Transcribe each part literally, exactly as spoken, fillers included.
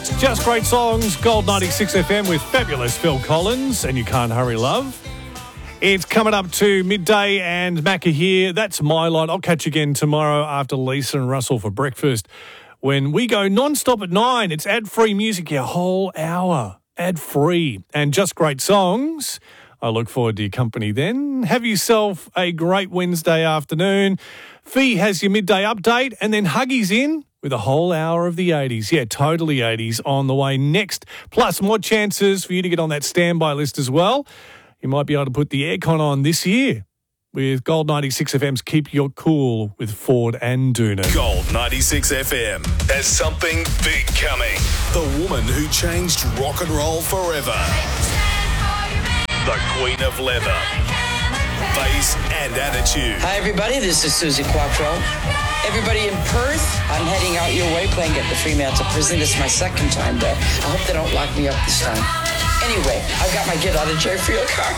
Just great songs, Gold ninety-six F M with fabulous Phil Collins and You Can't Hurry Love. It's coming up to midday and Macca here. That's my line. I'll catch you again tomorrow after Lisa and Russell for breakfast when we go non-stop at nine. It's ad-free music, your whole hour, ad-free, and just great songs. I look forward to your company then. Have yourself a great Wednesday afternoon. Fee has your midday update and then Huggy's in with a whole hour of the eighties. Yeah, totally eighties on the way next. Plus more chances for you to get on that standby list as well. You might be able to put the aircon on this year with Gold ninety-six F M's Keep Your Cool with Ford and Doonan. Gold ninety-six F M has something big coming. The woman who changed rock and roll forever. The Queen of Leather. Bass and attitude. Hi everybody, this is Susie Quattro. Everybody in Perth, I'm heading out your way playing at the Fremantle Prison. This is my second time there. I hope they don't lock me up this time. Anyway, I've got my get out of jail free card.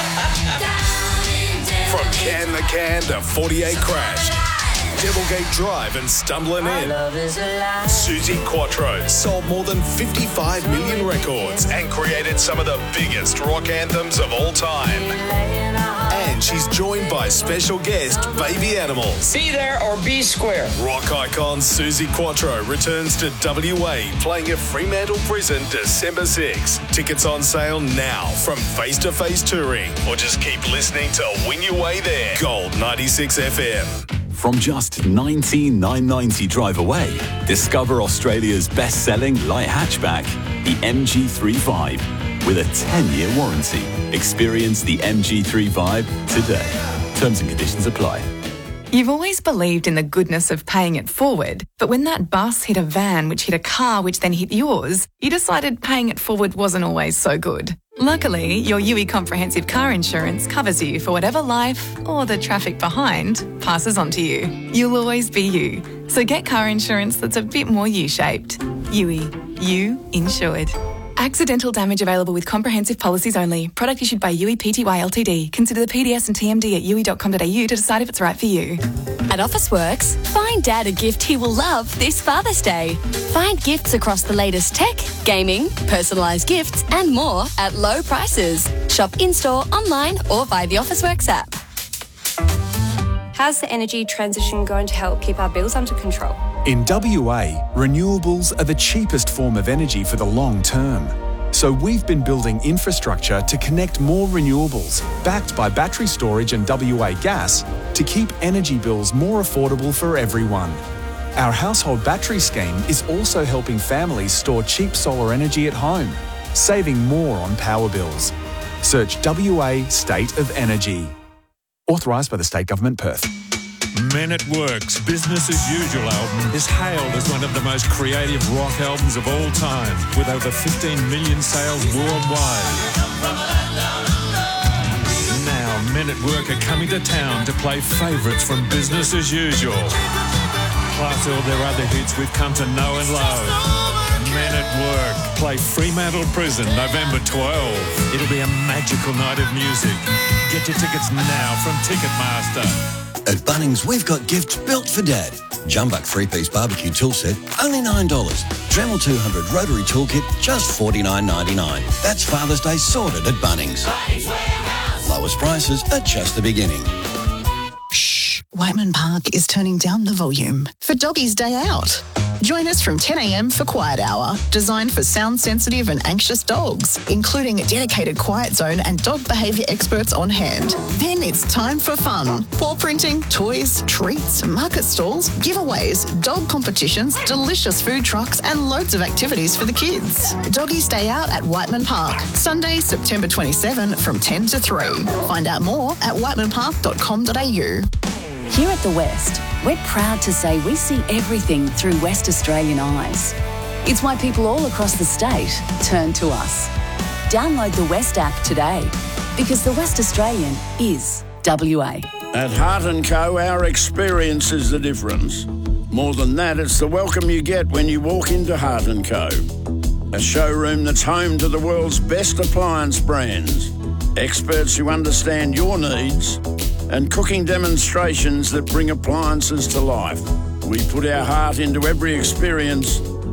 From Can the Can to forty-eight Crash, Devilgate Drive and Stumbling In, Susie Quattro sold more than fifty-five million records and created some of the biggest rock anthems of all time. And she's joined by special guest Baby Animals. Be there or be square. Rock icon Susie Quattro returns to W A playing at Fremantle Prison December sixth. Tickets on sale now from Face to Face Touring, or just keep listening to win your way there. Gold ninety-six F M. From just nineteen thousand nine hundred ninety drive away, discover Australia's best-selling light hatchback, the M G three Vibe, with a ten-year warranty. Experience the M G three Vibe today. Terms and conditions apply. You've always believed in the goodness of paying it forward, but when that bus hit a van which hit a car which then hit yours, you decided paying it forward wasn't always so good. Luckily, your U I Comprehensive Car Insurance covers you for whatever life, or the traffic behind, passes on to you. You'll always be you. So get car insurance that's a bit more U-shaped. U I. You insured. Accidental damage available with comprehensive policies only. Product issued by U I Pty Ltd. Consider the P D S and T M D at u i dot com dot a u to decide if it's right for you. At Officeworks, find Dad a gift he will love this Father's Day. Find gifts across the latest tech, gaming, personalised gifts and more at low prices. Shop in-store, online or via the Officeworks app. How's the energy transition going to help keep our bills under control? In W A, renewables are the cheapest form of energy for the long term. So we've been building infrastructure to connect more renewables, backed by battery storage and W A Gas, to keep energy bills more affordable for everyone. Our household battery scheme is also helping families store cheap solar energy at home, saving more on power bills. Search W A State of Energy. Authorised by the State Government, Perth. Men at Work's Business as Usual album is hailed as one of the most creative rock albums of all time, with over fifteen million sales worldwide. Now, Men at Work are coming to town to play favourites from Business as Usual, plus all their other hits we've come to know and love. Men at Work play Fremantle Prison November twelfth. It'll be a magical night of music. Get your tickets now from Ticketmaster. At Bunnings, we've got gifts built for Dad. Jumbuck three-piece barbecue tool set, only nine dollars. Dremel two hundred rotary toolkit, just forty-nine ninety-nine. That's Father's Day sorted at Bunnings. Lowest prices at just the beginning. Shh, Whiteman Park is turning down the volume for Doggies Day Out. Join us from ten a m for Quiet Hour, designed for sound-sensitive and anxious dogs, including a dedicated quiet zone and dog behaviour experts on hand. Then it's time for fun. Paw printing, toys, treats, market stalls, giveaways, dog competitions, delicious food trucks and loads of activities for the kids. Doggies Day Out at Whiteman Park, Sunday, September twenty-seventh from ten to three. Find out more at whiteman park dot com dot a u. Here at The West, we're proud to say we see everything through West Australian eyes. It's why people all across the state turn to us. Download the West app today, because the West Australian is W A. At Hart and Co, our experience is the difference. More than that, it's the welcome you get when you walk into Hart and Co. A showroom that's home to the world's best appliance brands, experts who understand your needs, and cooking demonstrations that bring appliances to life. We put our heart into every experience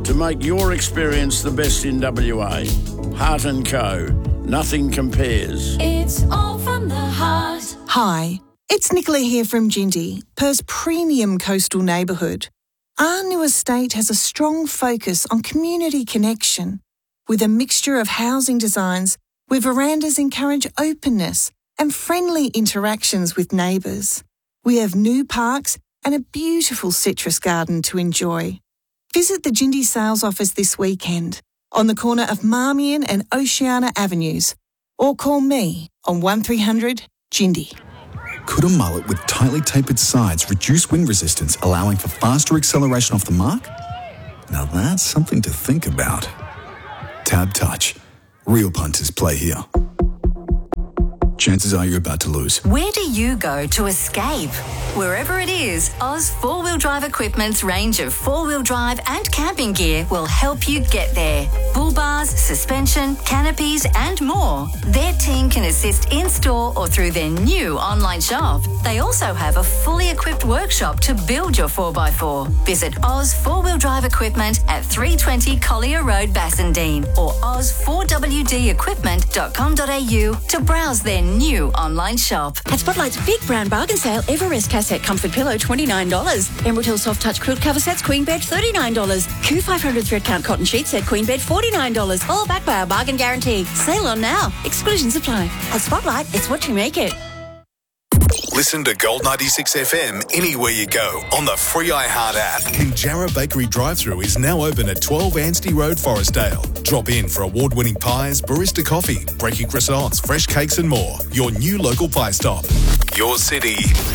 to make your experience the best in W A. Heart and Co. Nothing compares. It's all from the heart. Hi, it's Nicola here from Ginty, Perth's premium coastal neighbourhood. Our new estate has a strong focus on community connection, with a mixture of housing designs where verandas encourage openness and friendly interactions with neighbours. We have new parks and a beautiful citrus garden to enjoy. Visit the Ginty sales office this weekend on the corner of Marmion and Oceana Avenues, or call me on one three hundred Ginty. Could a mullet with tightly tapered sides reduce wind resistance, allowing for faster acceleration off the mark? Now that's something to think about. Tab Touch. Real punters play here. Chances are you're about to lose. Where do you go to escape? Wherever it is, Oz Four Wheel Drive Equipment's range of four-wheel drive and camping gear will help you get there. Bull bars, suspension, canopies and more. Their team can assist in-store or through their new online shop. They also have a fully equipped workshop to build your four by four. Visit Oz Four Wheel Drive Equipment at three twenty Collier Road, Bassendean, or oz four w d equipment dot com dot a u to browse their new online shop. At Spotlight's big brown bargain sale, Everest Cassette Comfort Pillow twenty-nine dollars. Emerald Hill Soft Touch Quilt Cover Sets Queen Bed thirty-nine dollars. Q five hundred Thread Count Cotton Sheet Set Queen Bed forty-nine dollars. All backed by our bargain guarantee. Sale on now. Exclusions apply. At Spotlight, it's what you make it. Listen to Gold ninety-six F M anywhere you go on the free iHeart app. Kinjarra Bakery drive-thru is now open at twelve Anstey Road, Forestdale. Drop in for award-winning pies, barista coffee, breaking croissants, fresh cakes and more. Your new local pie stop. Your city,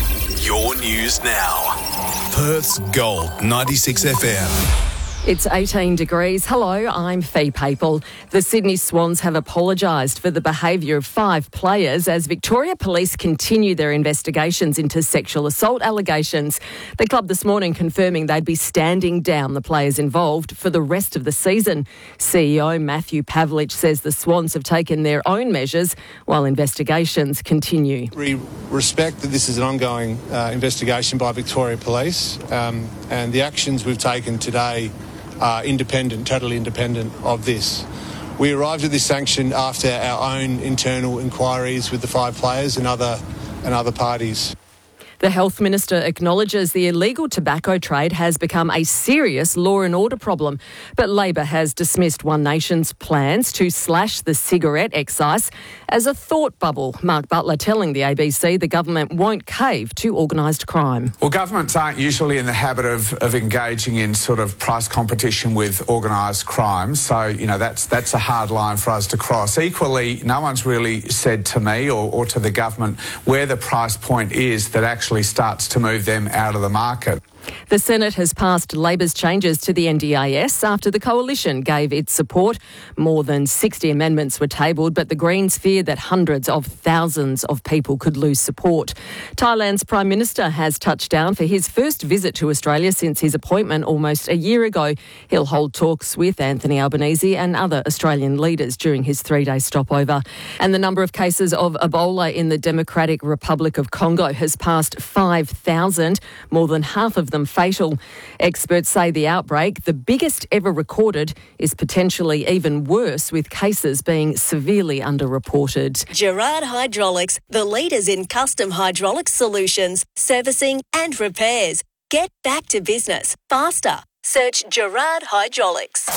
your news now. Perth's Gold ninety-six F M. It's eighteen degrees. Hello, I'm Fee Papel. The Sydney Swans have apologised for the behaviour of five players as Victoria Police continue their investigations into sexual assault allegations. The club this morning confirming they'd be standing down the players involved for the rest of the season. C E O Matthew Pavlich says the Swans have taken their own measures while investigations continue. We respect that this is an ongoing uh, investigation by Victoria Police um, and the actions we've taken today are independent, totally independent of this. We arrived at this sanction after our own internal inquiries with the five players and other and other parties. The Health Minister acknowledges the illegal tobacco trade has become a serious law and order problem, but Labor has dismissed One Nation's plans to slash the cigarette excise as a thought bubble. Mark Butler telling the A B C the government won't cave to organised crime. Well, governments aren't usually in the habit of, of engaging in sort of price competition with organised crime, so, you know, that's that's a hard line for us to cross. Equally, no one's really said to me or, or to the government where the price point is that actually starts to move them out of the market. The Senate has passed Labor's changes to the N D I S after the coalition gave its support. More than sixty amendments were tabled, but the Greens fear that hundreds of thousands of people could lose support. Thailand's Prime Minister has touched down for his first visit to Australia since his appointment almost a year ago. He'll hold talks with Anthony Albanese and other Australian leaders during his three-day stopover. And the number of cases of Ebola in the Democratic Republic of Congo has passed five thousand, more than half of them fatal. Experts say the outbreak, the biggest ever recorded, is potentially even worse, with cases being severely underreported. Gerard Hydraulics, the leaders in custom hydraulic solutions, servicing and repairs. Get back to business faster. Search Gerard Hydraulics.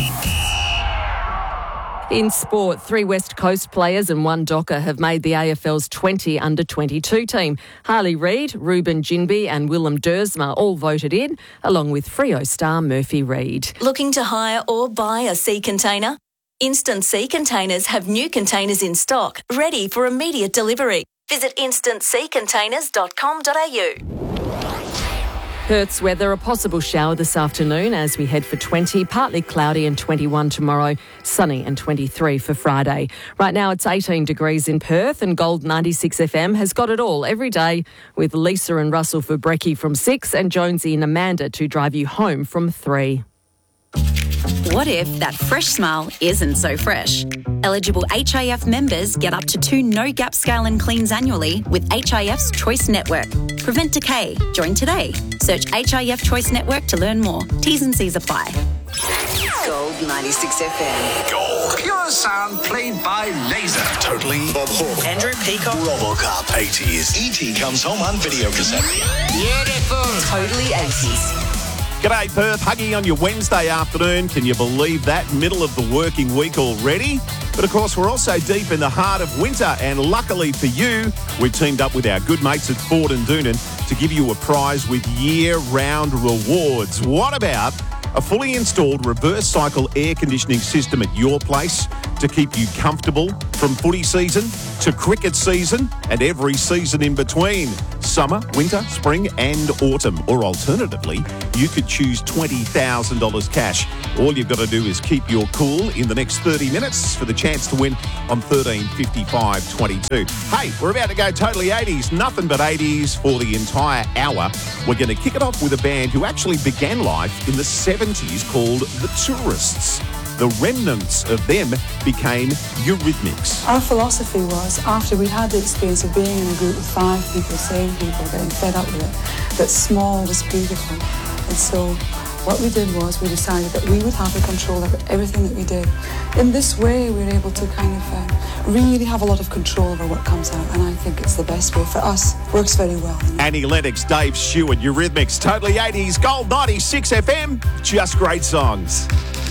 In sport, three West Coast players and one Docker have made the A F L's twenty under twenty-two team. Harley Reid, Ruben Ginbey and Willem Dersma all voted in, along with Freo star Murphy Reid. Looking to hire or buy a sea container? Instant Sea Containers have new containers in stock, ready for immediate delivery. Visit instant sea containers dot com dot a u. Perth's weather, a possible shower this afternoon as we head for twenty, partly cloudy and twenty-one tomorrow, sunny and twenty-three for Friday. Right now it's eighteen degrees in Perth and Gold ninety-six F M has got it all every day with Lisa and Russell for brekkie from six and Jonesy and Amanda to drive you home from three. What if that fresh smile isn't so fresh? Eligible H I F members get up to two no-gap scale and cleans annually with H I F's Choice Network. Prevent decay. Join today. Search H I F Choice Network to learn more. T's and C's apply. Gold ninety-six F M. Gold. Pure sound played by laser. Totally. Bob Hawke. Andrew Peacock. RoboCop. eighties. E T comes home on video cassette. Beautiful. Totally eighties. G'day Perth, Huggy on your Wednesday afternoon. Can you believe that? Middle of the working week already. But of course, we're also deep in the heart of winter, and luckily for you, we've teamed up with our good mates at Ford and Doonan to give you a prize with year-round rewards. What about a fully installed reverse cycle air conditioning system at your place to keep you comfortable from footy season to cricket season and every season in between? Summer, winter, spring and autumn. Or alternatively, you could choose twenty thousand dollars cash. All you've got to do is keep your cool in the next thirty minutes for the chance to win on thirteen fifty-five twenty-two. Hey, we're about to go totally eighties, nothing but eighties for the entire hour. We're going to kick it off with a band who actually began life in the seventies called The Tourists. The remnants of them became Eurythmics. Our philosophy was, after we'd had the experience of being in a group of five people, same people, getting fed up with it, that small was beautiful. And so what we did was we decided that we would have the control over everything that we did. In this way, we were able to kind of uh, really have a lot of control over what comes out, and I think it's the best way for us. Works very well. Annie Lennox, Dave Stewart, Eurythmics, totally eighties, Gold ninety-six F M, just great songs.